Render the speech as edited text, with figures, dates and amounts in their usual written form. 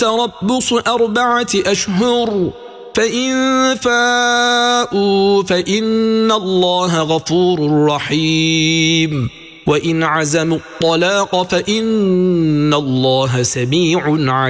تربص 4 أشهر فإن فاءوا فإن الله غفور رحيم وإن عزموا الطلاق فإن الله سميع عليم